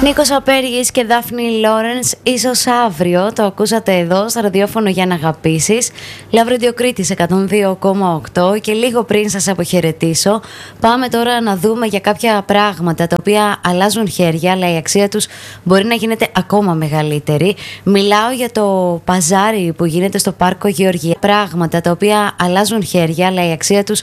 Νίκος Απέργης και Δάφνη Λόρενς, ίσως αύριο. Το ακούσατε εδώ στο ραδιόφωνο για να αγαπήσεις. Λαύριο Κρήτης 102,8. Και λίγο πριν σας αποχαιρετήσω, πάμε τώρα να δούμε για κάποια πράγματα τα οποία αλλάζουν χέρια, αλλά η αξία τους μπορεί να γίνεται ακόμα μεγαλύτερη. Μιλάω για το παζάρι που γίνεται στο Πάρκο Γεωργία. Πράγματα τα οποία αλλάζουν χέρια, αλλά η αξία τους